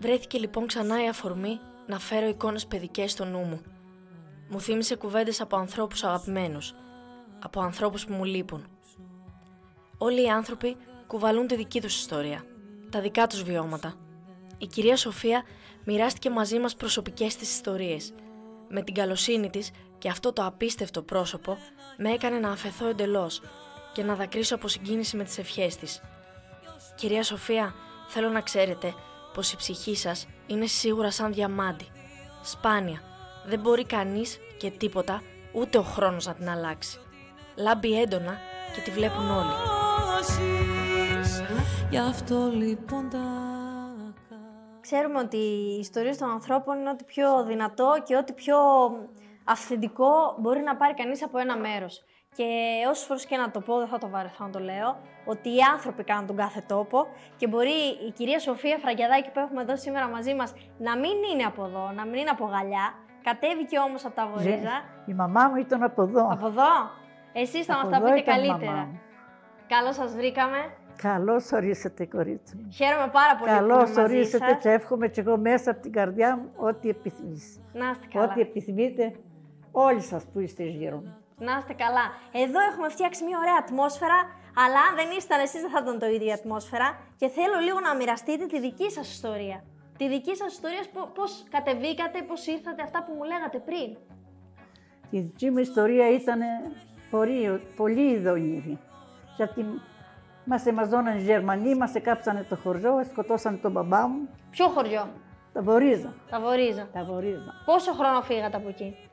Βρέθηκε λοιπόν ξανά η αφορμή να φέρω εικόνες παιδικές στο νου μου. Μου θύμισε κουβέντες από ανθρώπους αγαπημένους, από ανθρώπους που μου λείπουν. Όλοι οι άνθρωποι κουβαλούν τη δική τους ιστορία, τα δικά τους βιώματα. Η κυρία Σοφία μοιράστηκε μαζί μας προσωπικές της ιστορίες. Με την καλοσύνη της και αυτό το απίστευτο πρόσωπο με έκανε να αφεθώ εντελώς και να δακρύσω από συγκίνηση με τις ευχές της. Κυρία Σοφία, θέλω να ξέρετε πως η ψυχή σας είναι σίγουρα σαν διαμάντι. Σπάνια, δεν μπορεί κανείς και τίποτα, ούτε ο χρόνος να την αλλάξει. Λάμπει έντονα και τη βλέπουν όλοι. Γι' αυτό λοιπόν Ξέρουμε ότι οι ιστορίες των ανθρώπων είναι ό,τι πιο δυνατό και ό,τι πιο αυθεντικό μπορεί να πάρει κανείς από ένα μέρος. Και όσες φορές και να το πω, δεν θα το βαρεθώ να το λέω, ότι οι άνθρωποι κάνουν τον κάθε τόπο και μπορεί η κυρία Σοφία Φραγκιαδάκη που έχουμε εδώ σήμερα μαζί μας να μην είναι από εδώ, να μην είναι από Γαλλιά, κατέβηκε όμως από τα Βορίζα. Η μαμά μου ήταν από εδώ. Από εδώ. Εσείς θα μας τα πείτε καλύτερα. Καλώς σας βρήκαμε. Καλώς ορίσατε, κορίτσι μου. Χαίρομαι πάρα πολύ που Καλώς είμαι μαζί ορίσατε σας. και εύχομαι και εγώ μέσα από την καρδιά μου ό,τι επιθυμείς. Να είστε καλά. Ό,τι επιθυμείτε όλοι σας που είστε γύρω μου. Να είστε καλά. Εδώ έχουμε φτιάξει μια ωραία ατμόσφαιρα, αλλά αν δεν ήσταν εσείς δεν θα ήταν το ίδιο η ατμόσφαιρα και θέλω λίγο να μοιραστείτε τη δική σας ιστορία. Τη δική σας ιστορία, πώς κατεβήκατε, πώς ήρθατε, αυτά που μου λέγατε πριν. Η δική μου ιστορία ήταν πολύ ειδονήρη. Γιατί μας εμαζώναν οι Γερμανοί, μας εκάψανε το χωριό, σκοτώσανε τον μπαμπά μου. Ποιο χωριό? Τα Βορίζα. Τα Βορίζα. Τα Βορίζα. Πόσο χρόνο φύγατε από εκεί?